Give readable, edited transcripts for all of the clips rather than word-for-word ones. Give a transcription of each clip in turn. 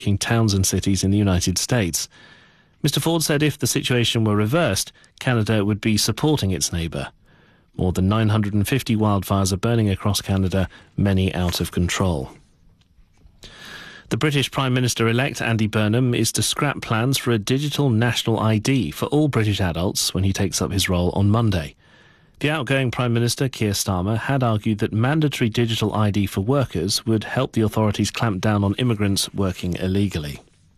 towns and cities in the United States. Mr. Ford said if the situation were reversed, Canada would be supporting its neighbour. More than 950 wildfires are burning across Canada, many out of control. The British Prime Minister-elect Andy Burnham is to scrap plans for a digital national ID for all British adults when he takes up his role on Monday. The outgoing Prime Minister, Keir Starmer, had argued that mandatory digital ID for workers would help the authorities clamp down on immigrants working illegally.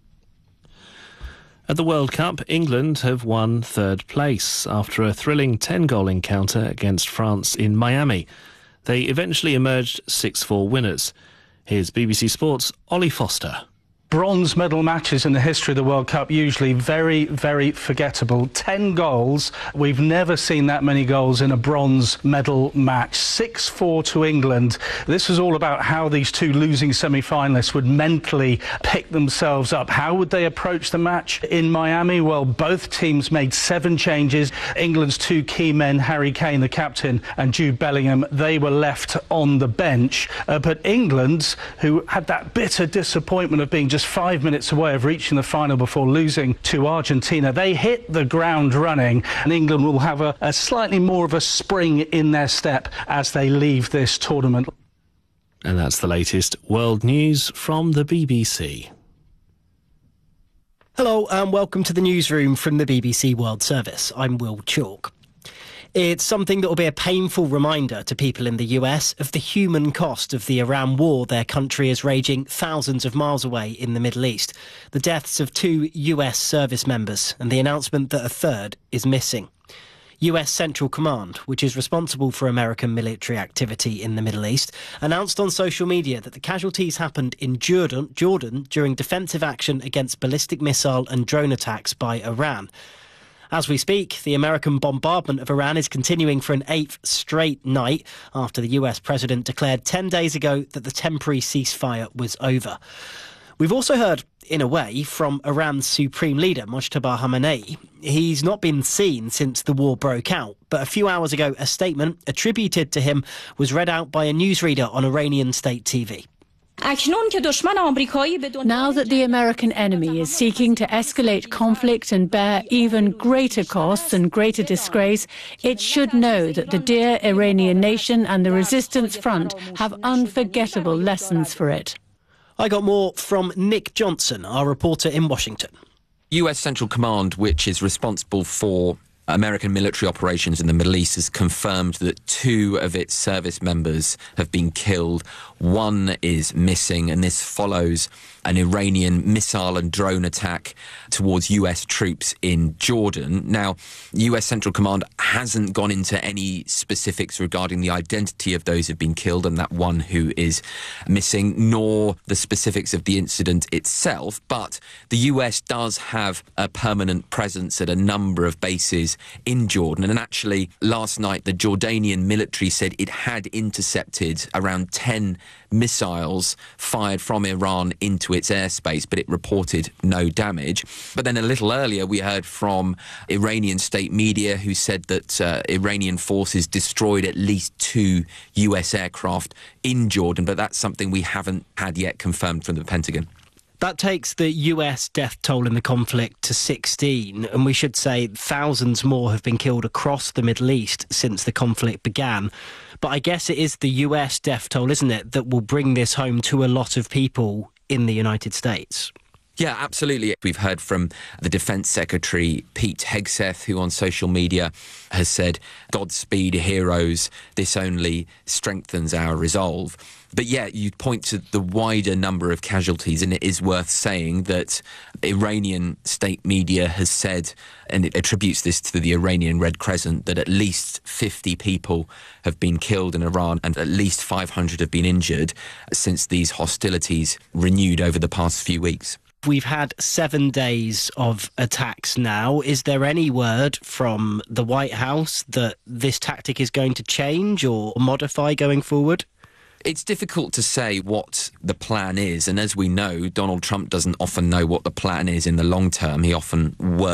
At the World Cup, England have won third place after a thrilling 10-goal encounter against France in Miami. They eventually emerged 6-4 winners. Here's BBC Sports' Ollie Foster. Bronze medal matches in the history of the World Cup, usually very, very forgettable. 10 goals. We've never seen that many goals in a bronze medal match. 6-4 to England. This was all about how these two losing semi-finalists would mentally pick themselves up. How would they approach the match in Miami? Well, both teams made 7 changes. England's 2 key men, Harry Kane, the captain, and Jude Bellingham, they were left on the bench. But England, who had that bitter disappointment of being just 5 minutes away of reaching the final before losing to Argentina, they hit the ground running, and England will have a slightly more of a spring in their step as they leave this tournament. And that's the latest world news from the BBC. Hello and welcome to the newsroom from the BBC World Service. I'm Will Chalk. It's something that will be a painful reminder to people in the US of the human cost of the Iran war their country is raging thousands of miles away in the Middle East. The deaths of 2 US service members and the announcement that a third is missing. US Central Command, which is responsible for American military activity in the Middle East, announced on social media that the casualties happened in Jordan during defensive action against ballistic missile and drone attacks by Iran. As we speak, the American bombardment of Iran is continuing for an 8th straight night after the US president declared 10 days ago that the temporary ceasefire was over. We've also heard, in a way, from Iran's supreme leader, Mojtaba Khamenei. He's not been seen since the war broke out, but a few hours ago, a statement attributed to him was read out by a newsreader on Iranian state TV. Now that the American enemy is seeking to escalate conflict and bear even greater costs and greater disgrace, it should know that the dear Iranian nation and the resistance front have unforgettable lessons for it. I got more from Nick Johnson, our reporter in Washington. US Central Command, which is responsible for American military operations in the Middle East, has confirmed that 2 of its service members have been killed. 1 is missing, and this follows an Iranian missile and drone attack towards US troops in Jordan. Now, US Central Command hasn't gone into any specifics regarding the identity of those who've been killed and that 1 who is missing, nor the specifics of the incident itself. But the US does have a permanent presence at a number of bases in Jordan. And actually, last night, the Jordanian military said it had intercepted around 10 missiles fired from Iran into its airspace, but it reported no damage. But then a little earlier, we heard from Iranian state media who said that Iranian forces destroyed at least 2 US aircraft in Jordan, but that's something we haven't had yet confirmed from the Pentagon. That takes the US death toll in the conflict to 16, and we should say thousands more have been killed across the Middle East since the conflict began. But I guess it is the US death toll, isn't it, that will bring this home to a lot of people in the United States. Yeah, absolutely. We've heard from the Defence Secretary, Pete Hegseth, who on social media has said, "Godspeed, heroes. This only strengthens our resolve." But yeah, you point to the wider number of casualties, and it is worth saying that Iranian state media has said, and it attributes this to the Iranian Red Crescent, that at least 50 people have been killed in Iran and at least 500 have been injured since these hostilities renewed over the past few weeks. We've had 7 days of attacks now. Is there any word from the White House that this tactic is going to change or modify going forward? It's difficult to say what the plan is, and as we know, Donald Trump doesn't often know what the plan is in the long term. He often works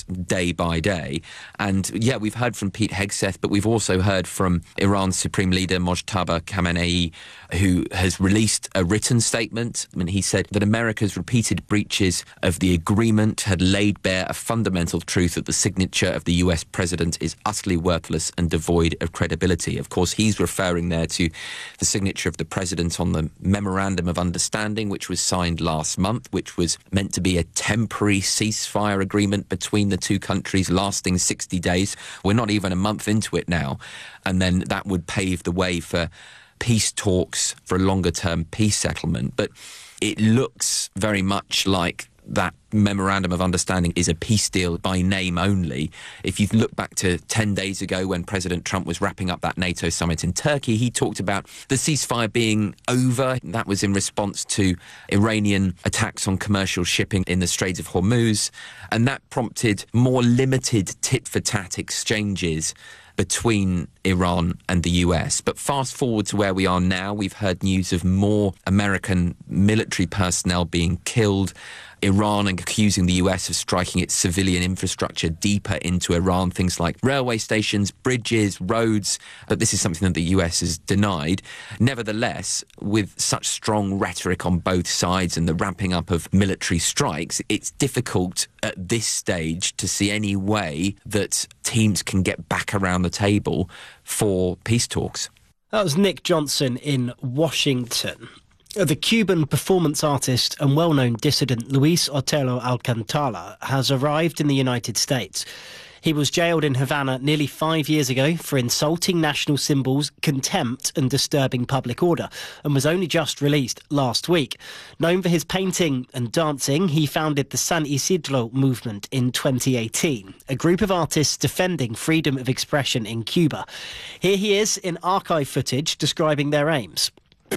day by day. And yeah, we've heard from Pete Hegseth, but we've also heard from Iran's Supreme Leader Mojtaba Khamenei, who has released a written statement. I mean, he said that America's repeated breaches of the agreement had laid bare a fundamental truth that the signature of the US president is utterly worthless and devoid of credibility. Of course, he's referring there to the signature of the president on the Memorandum of Understanding, which was signed last month, which was meant to be a temporary ceasefire agreement between the two countries lasting 60 days. We're not even a month into it now. And then that would pave the way for peace talks for a longer-term peace settlement. But it looks very much like that Memorandum of Understanding is a peace deal by name only. If you look back to 10 days ago when President Trump was wrapping up that NATO summit in Turkey, he talked about the ceasefire being over. That was in response to Iranian attacks on commercial shipping in the Strait of Hormuz, and that prompted more limited tit-for-tat exchanges between Iran and the US. But fast forward to where we are now, we've heard news of more American military personnel being killed, Iran accusing the US of striking its civilian infrastructure deeper into Iran, things like railway stations, bridges, roads. But this is something that the US has denied. Nevertheless, with such strong rhetoric on both sides and the ramping up of military strikes, it's difficult at this stage to see any way that teams can get back around the table for peace talks. That was Nick Johnson in Washington. The Cuban performance artist and well-known dissident Luis Otero Alcantara has arrived in the United States. He was jailed in Havana nearly 5 years ago for insulting national symbols, contempt and disturbing public order, and was only just released last week. Known for his painting and dancing, he founded the San Isidro movement in 2018, a group of artists defending freedom of expression in Cuba. Here he is in archive footage describing their aims.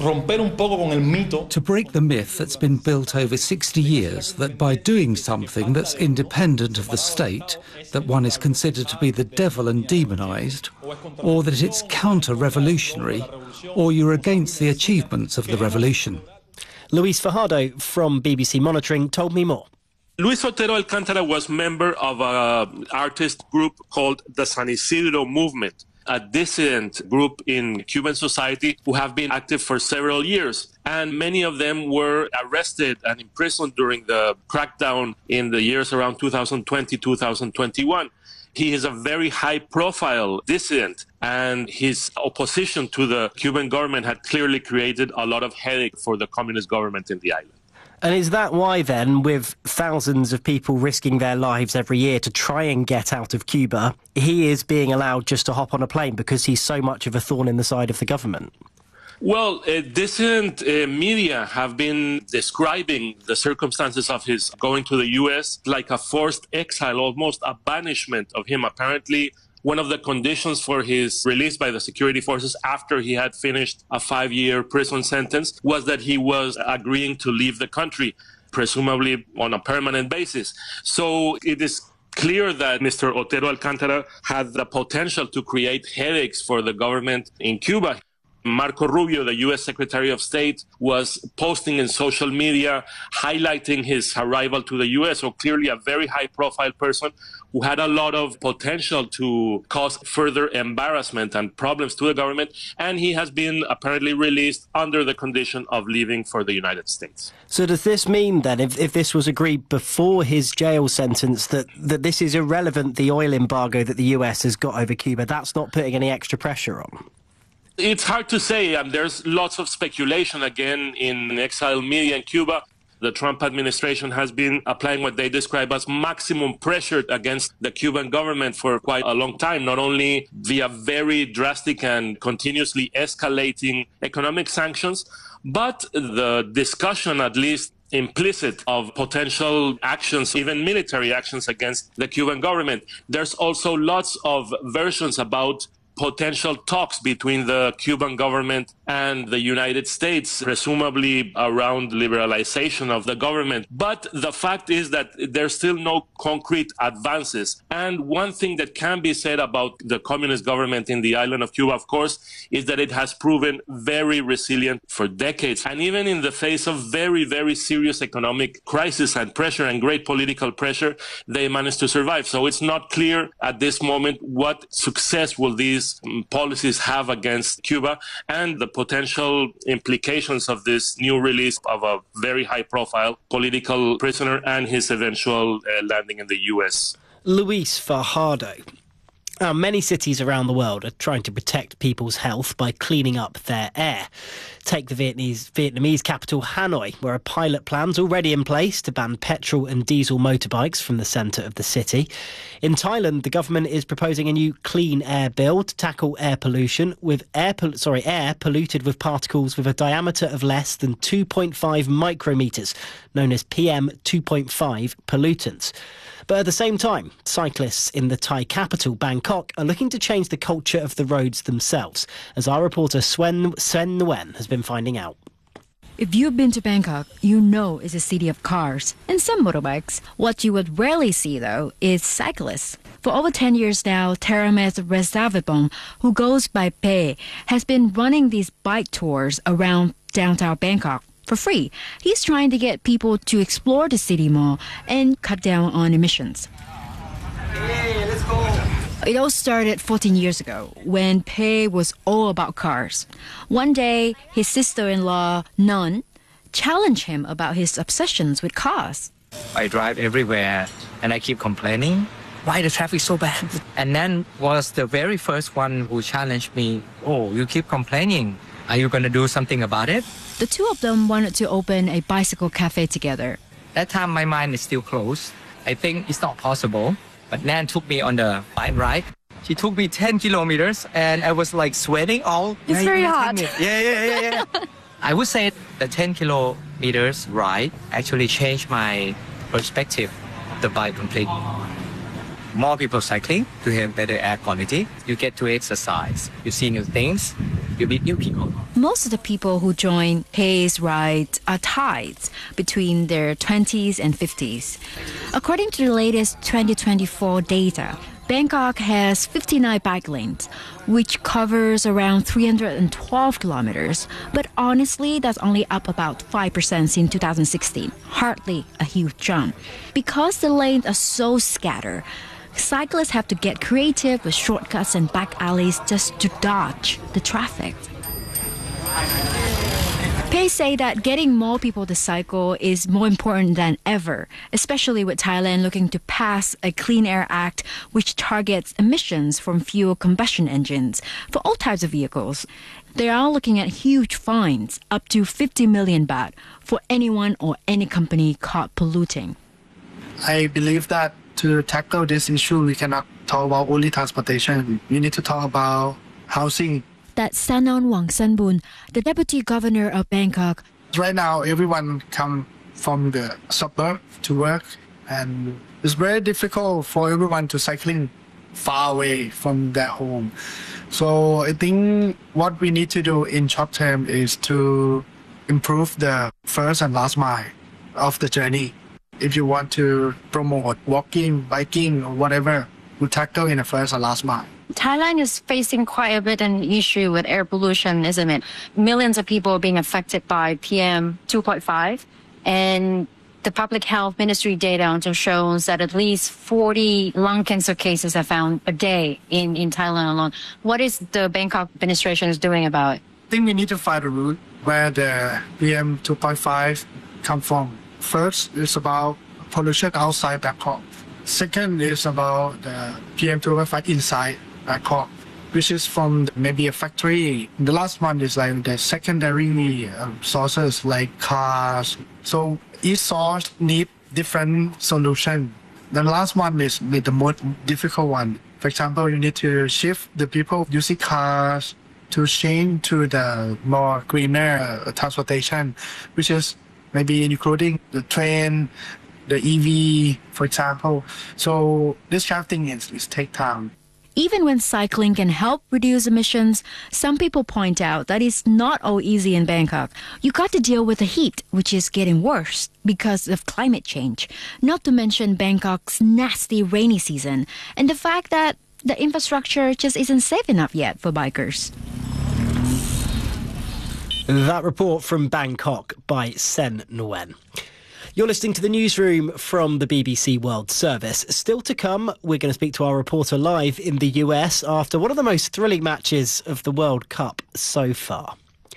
To break the myth that's been built over 60 years that by doing something that's independent of the state, that one is considered to be the devil and demonised, or that it's counter-revolutionary, or you're against the achievements of the revolution. Luis Fajardo from BBC Monitoring told me more. Luis Otero Alcantara was member of an artist group called the San Isidro Movement, a dissident group in Cuban society who have been active for several years. And many of them were arrested and imprisoned during the crackdown in the years around 2020, 2021. He is a very high-profile dissident, and his opposition to the Cuban government had clearly created a lot of headache for the communist government in the island. And is that why then, with thousands of people risking their lives every year to try and get out of Cuba, he is being allowed just to hop on a plane because he's so much of a thorn in the side of the government? Well, dissident media have been describing the circumstances of his going to the U.S. like a forced exile, almost a banishment of him. Apparently, one of the conditions for his release by the security forces after he had finished a 5-year prison sentence was that he was agreeing to leave the country, presumably on a permanent basis. So it is clear that Mr. Otero Alcantara had the potential to create headaches for the government in Cuba. Marco Rubio, the U.S. Secretary of State, was posting in social media highlighting his arrival to the U.S., so clearly a very high-profile person who had a lot of potential to cause further embarrassment and problems to the government, and he has been apparently released under the condition of leaving for the United States. So does this mean then, if this was agreed before his jail sentence, that this is irrelevant, the oil embargo that the U.S. has got over Cuba? That's not putting any extra pressure on? It's hard to say. There's lots of speculation, again, in exile media in Cuba. The Trump administration has been applying what they describe as maximum pressure against the Cuban government for quite a long time, not only via very drastic and continuously escalating economic sanctions, but the discussion, at least implicit, of potential actions, even military actions against the Cuban government. There's also lots of versions about potential talks between the Cuban government and the United States, presumably around liberalization of the government. But the fact is that there's still no concrete advances. And one thing that can be said about the communist government in the island of Cuba, of course, is that it has proven very resilient for decades. And even in the face of very, very serious economic crisis and pressure and great political pressure, they managed to survive. So it's not clear at this moment what success will these policies have against Cuba and the potential implications of this new release of a very high-profile political prisoner and his eventual landing in the U.S. Luis Fajardo. Many cities around the world are trying to protect people's health by cleaning up their air. Take the Vietnamese capital Hanoi, where a pilot plan's already in place to ban petrol and diesel motorbikes from the centre of the city. In Thailand, the government is proposing a new clean air bill to tackle air pollution with air polluted with particles with a diameter of less than 2.5 micrometres, known as PM2.5 pollutants. But at the same time, cyclists in the Thai capital, Bangkok, are looking to change the culture of the roads themselves, as our reporter Sven Nguyen has been finding out. If you've been to Bangkok, you know it's a city of cars and some motorbikes. What you would rarely see, though, is cyclists. For over 10 years now, Terames Resavibong, who goes by Pe, has been running these bike tours around downtown Bangkok for free. He's trying to get people to explore the city more and cut down on emissions. Hey, let's go. It all started 14 years ago when Pe was all about cars. One day, his sister-in-law, Nun, challenged him about his obsessions with cars. I drive everywhere and I keep complaining. Why the traffic so bad? And then was the very first one who challenged me, oh, you keep complaining. Are you going to do something about it? The two of them wanted to open a bicycle cafe together. That time my mind is still closed. I think it's not possible. But Nan took me on the bike ride. She took me 10 kilometers and I was like sweating all. It's very hot. Yeah. I would say the 10 kilometers ride actually changed my perspective of the bike completely. More people cycling to have better air quality. You get to exercise. You see new things. You meet new people. Most of the people who join Pe's ride are Thais between their 20s and 50s. According to the latest 2024 data, Bangkok has 59 bike lanes, which covers around 312 kilometers. But honestly, that's only up about 5% since 2016. Hardly a huge jump. Because the lanes are so scattered, cyclists have to get creative with shortcuts and back alleys just to dodge the traffic. Pe say that getting more people to cycle is more important than ever, especially with Thailand looking to pass a Clean Air Act which targets emissions from fuel combustion engines for all types of vehicles. They are looking at huge fines, up to 50 million baht, for anyone or any company caught polluting. I believe that to tackle this issue, we cannot talk about only transportation. We need to talk about housing. That's Sanon Wangsanbun, the Deputy Governor of Bangkok. Right now, everyone come from the suburb to work, and it's very difficult for everyone to cycling far away from their home. So I think what we need to do in short term is to improve the first and last mile of the journey. If you want to promote walking, biking, or whatever, we tackle in the first and last mile. Thailand is facing quite a bit an issue with air pollution, isn't it? Millions of people are being affected by PM 2.5, and the Public Health Ministry data also shows that at least 40 lung cancer cases are found a day in Thailand alone. What is the Bangkok administration is doing about it? I think we need to find a route where the PM 2.5 come from. First is about pollution outside Bangkok. Second is about the PM 2.5 inside Bangkok, which is from maybe a factory. The last one is like the secondary sources like cars. So each source needs different solution. The last one is the most difficult one. For example, you need to shift the people using cars to change to the more greener transportation, which is maybe including the train, the EV, for example. So this kind of thing is take time. Even when cycling can help reduce emissions, some people point out that it's not all easy in Bangkok. You got to deal with the heat, which is getting worse because of climate change. Not to mention Bangkok's nasty rainy season and the fact that the infrastructure just isn't safe enough yet for bikers. That report from Bangkok by Sen Nguyen. You're listening to the newsroom from the BBC World Service. Still to come, we're going to speak to our reporter live in the US after one of the most thrilling matches of the World Cup so far.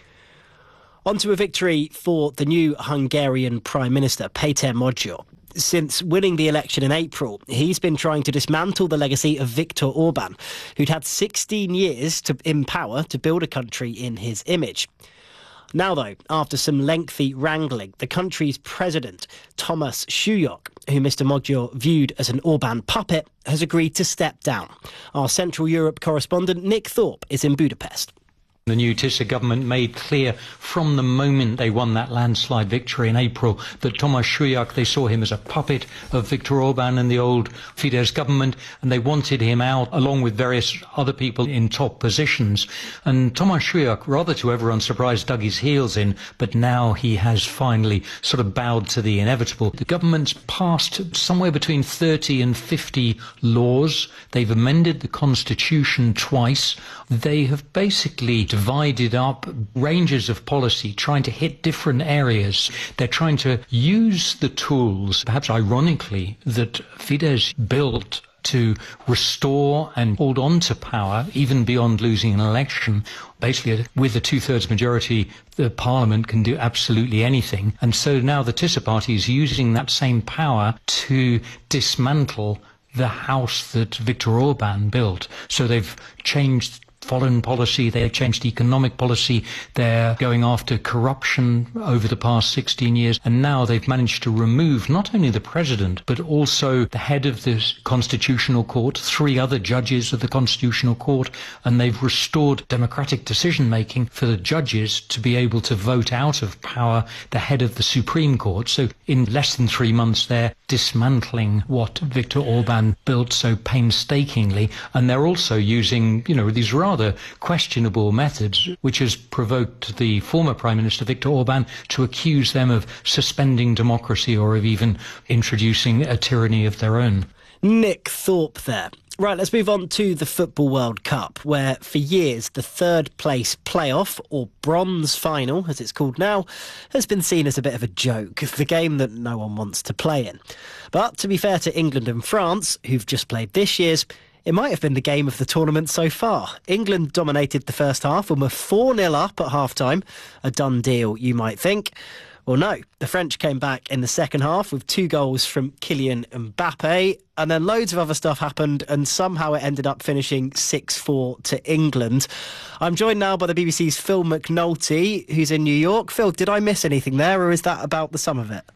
On to a victory for the new Hungarian Prime Minister, Péter Magyar. Since winning the election in April, he's been trying to dismantle the legacy of Viktor Orban, who'd had 16 years in power to build a country in his image. Now, though, after some lengthy wrangling, the country's president, Thomas Suyok, who Mr Magyar viewed as an Orban puppet, has agreed to step down. Our Central Europe correspondent Nick Thorpe is in Budapest. The new Tisza government made clear from the moment they won that landslide victory in April that Thomas Suyok, they saw him as a puppet of Viktor Orban and the old Fidesz government, and they wanted him out along with various other people in top positions. And Thomas Suyok, rather to everyone's surprise, dug his heels in, but now he has finally sort of bowed to the inevitable. The government's passed somewhere between 30 and 50 laws. They've amended the constitution twice. They have basically divided up ranges of policy, trying to hit different areas. They're trying to use the tools, perhaps ironically, that Fidesz built to restore and hold on to power, even beyond losing an election. Basically, with a two-thirds majority, the parliament can do absolutely anything. And so now the Tisza party is using that same power to dismantle the house that Viktor Orban built. So they've changed foreign policy, they've changed economic policy, they're going after corruption over the past 16 years, and now they've managed to remove not only the president, but also the head of the Constitutional Court, 3 other judges of the Constitutional Court, and they've restored democratic decision-making for the judges to be able to vote out of power the head of the Supreme Court. So in less than 3 months, they're dismantling what Viktor Orban built so painstakingly, and they're also using, these rather questionable methods, which has provoked the former Prime Minister Viktor Orban to accuse them of suspending democracy or of even introducing a tyranny of their own. Nick Thorpe there. Right, let's move on to the Football World Cup, where for years the third place playoff, or bronze final as it's called now, has been seen as a bit of a joke, the game that no one wants to play in. But to be fair to England and France, who've just played this year's, it might have been the game of the tournament so far. England dominated the first half and were 4-0 up at half-time. A done deal, you might think. Well, no. The French came back in the second half with 2 goals from Kylian Mbappe, and then loads of other stuff happened, and somehow it ended up finishing 6-4 to England. I'm joined now by the BBC's Phil McNulty, who's in New York. Phil, did I miss anything there, or is that about the sum of it?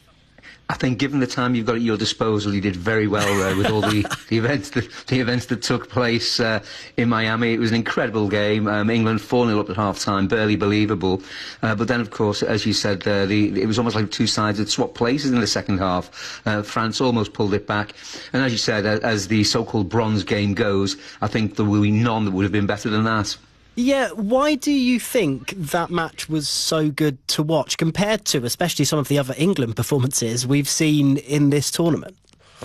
I think, given the time you've got at your disposal, you did very well with all the events that took place in Miami. It was an incredible game. England 4-0 up at half-time, barely believable. But then, of course, as you said, it was almost like 2 sides had swapped places in the second half. France almost pulled it back. And as you said, as the so-called bronze game goes, I think there will be none that would have been better than that. Yeah, why do you think that match was so good to watch compared to especially some of the other England performances we've seen in this tournament?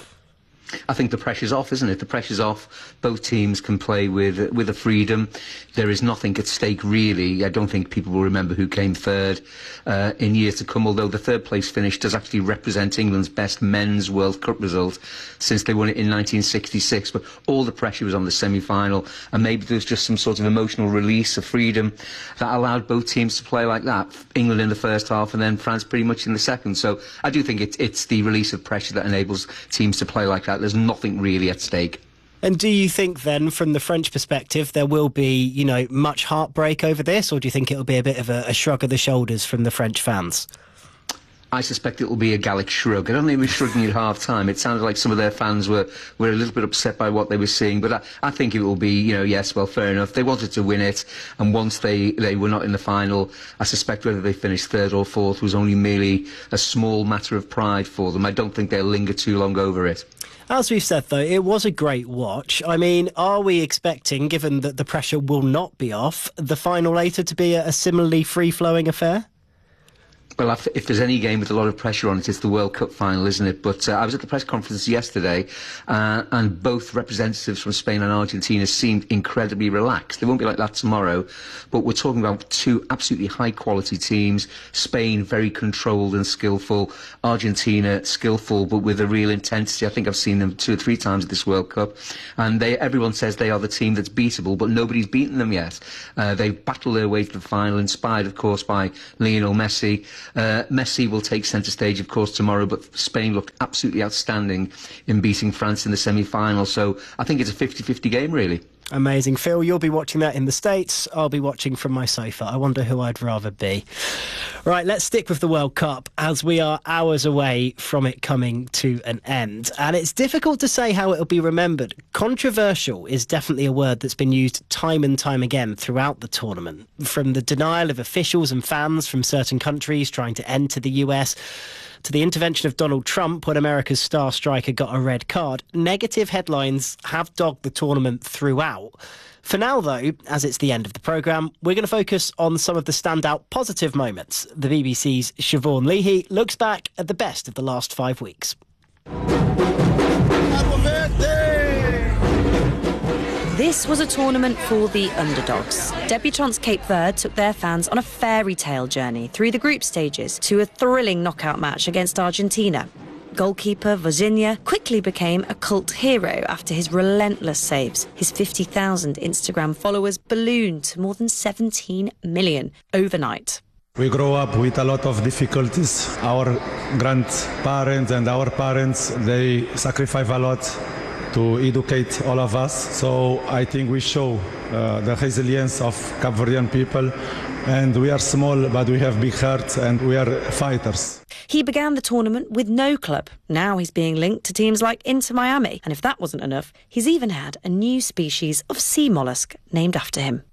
I think the pressure's off, isn't it? The pressure's off. Both teams can play with a freedom. There is nothing at stake, really. I don't think people will remember who came third in years to come, although the third place finish does actually represent England's best men's World Cup result since they won it in 1966. But all the pressure was on the semi-final, and maybe there was just some sort of emotional release of freedom that allowed both teams to play like that. England in the first half and then France pretty much in the second. So I do think it's the release of pressure that enables teams to play like that. There's nothing really at stake. And do you think then, from the French perspective, there will be, much heartbreak over this, or do you think it'll be a bit of a shrug of the shoulders from the French fans? I suspect it will be a Gallic shrug. I don't think they were shrugging at half-time. It sounded like some of their fans were a little bit upset by what they were seeing. But I think it will be, yes, well, fair enough. They wanted to win it, and once they were not in the final, I suspect whether they finished third or fourth was only merely a small matter of pride for them. I don't think they'll linger too long over it. As we've said, though, it was a great watch. I mean, are we expecting, given that the pressure will not be off, the final later to be a similarly free-flowing affair? Well, if there's any game with a lot of pressure on it, it's the World Cup final, isn't it? But I was at the press conference yesterday, and both representatives from Spain and Argentina seemed incredibly relaxed. They won't be like that tomorrow, but we're talking about two absolutely high-quality teams. Spain, very controlled and skillful. Argentina, skillful, but with a real intensity. I think I've seen them 2 or 3 times at this World Cup. And everyone says they are the team that's beatable, but nobody's beaten them yet. They've battled their way to the final, inspired, of course, by Lionel Messi. Messi will take centre stage, of course, tomorrow, but Spain looked absolutely outstanding in beating France in the semi-final. So I think it's a 50-50 game, really. Amazing. Phil, you'll be watching that in the States. I'll be watching from my sofa. I wonder who I'd rather be. Right, let's stick with the World Cup, as we are hours away from it coming to an end. And it's difficult to say how it'll be remembered. Controversial is definitely a word that's been used time and time again throughout the tournament. From the denial of officials and fans from certain countries trying to enter the US, to the intervention of Donald Trump when America's star striker got a red card, negative headlines have dogged the tournament throughout. For now, though, as it's the end of the programme, we're going to focus on some of the standout positive moments. The BBC's Siobhan Leahy looks back at the best of the last 5 weeks. This was a tournament for the underdogs. Debutants Cape Verde took their fans on a fairy tale journey through the group stages to a thrilling knockout match against Argentina. Goalkeeper Vozinha quickly became a cult hero after his relentless saves. His 50,000 Instagram followers ballooned to more than 17 million overnight. We grow up with a lot of difficulties. Our grandparents and our parents, they sacrifice a lot to educate all of us. So I think we show the resilience of Cape Verdean people. And we are small, but we have big hearts and we are fighters. He began the tournament with no club. Now he's being linked to teams like Inter Miami. And if that wasn't enough, he's even had a new species of sea mollusk named after him.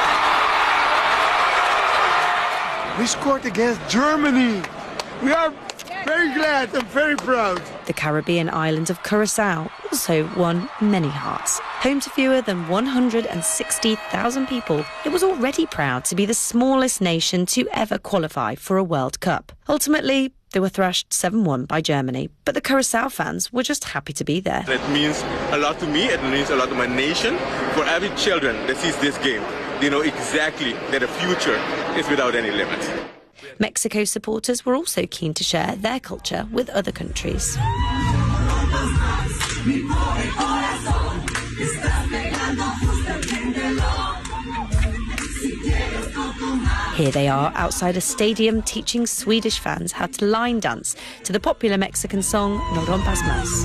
We scored against Germany. We are very glad and very proud. The Caribbean island of Curacao also won many hearts. Home to fewer than 160,000 people, it was already proud to be the smallest nation to ever qualify for a World Cup. Ultimately, they were thrashed 7-1 by Germany, but the Curacao fans were just happy to be there. It means a lot to me, it means a lot to my nation. For every children that sees this game, they know exactly that the future is without any limits. Mexico supporters were also keen to share their culture with other countries. Here they are outside a stadium teaching Swedish fans how to line dance to the popular Mexican song No Rompas Más.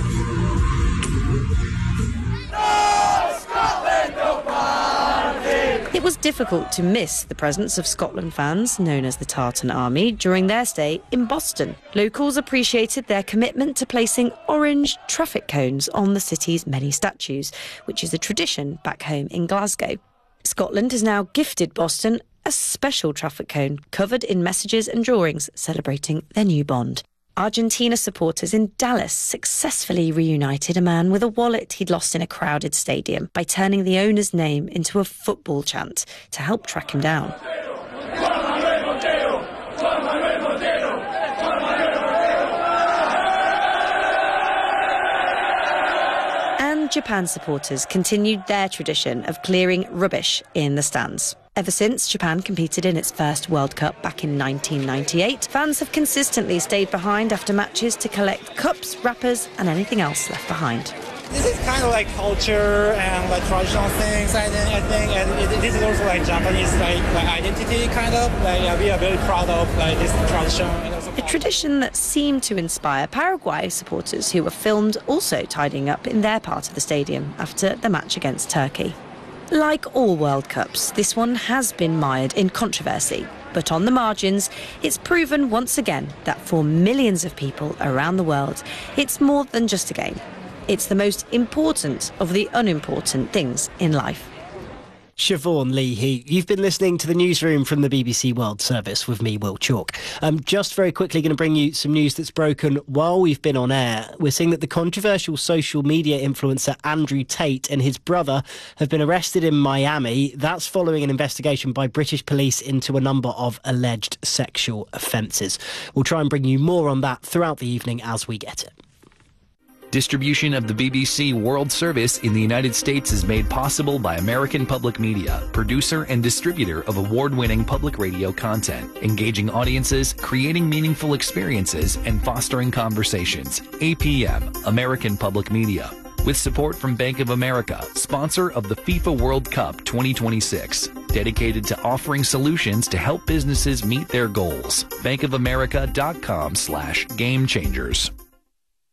It was difficult to miss the presence of Scotland fans, known as the Tartan Army, during their stay in Boston. Locals appreciated their commitment to placing orange traffic cones on the city's many statues, which is a tradition back home in Glasgow. Scotland has now gifted Boston a special traffic cone covered in messages and drawings celebrating their new bond. Argentina supporters in Dallas successfully reunited a man with a wallet he'd lost in a crowded stadium by turning the owner's name into a football chant to help track him down. And Japan supporters continued their tradition of clearing rubbish in the stands. Ever since Japan competed in its first World Cup back in 1998, fans have consistently stayed behind after matches to collect cups, wrappers and anything else left behind. This is kind of like culture and like traditional things, I think, and this is also like Japanese like identity kind of. We are very proud of like this tradition. A tradition that seemed to inspire Paraguay supporters who were filmed also tidying up in their part of the stadium after the match against Turkey. Like all World Cups, this one has been mired in controversy. But on the margins, it's proven once again that for millions of people around the world, it's more than just a game. It's the most important of the unimportant things in life. Siobhan Lee, you've been listening to the newsroom from the BBC World Service with me, Will Chalk. Just very quickly going to bring you some news that's broken while we've been on air. We're seeing that the controversial social media influencer Andrew Tate and his brother have been arrested in Miami. That's following an investigation by British police into a number of alleged sexual offences. We'll try and bring you more on that throughout the evening as we get it. Distribution of the BBC World Service in the United States is made possible by American Public Media, producer and distributor of award-winning public radio content, engaging audiences, creating meaningful experiences, and fostering conversations. APM, American Public Media. With support from Bank of America, sponsor of the FIFA World Cup 2026, dedicated to offering solutions to help businesses meet their goals. bankofamerica.com/gamechangers.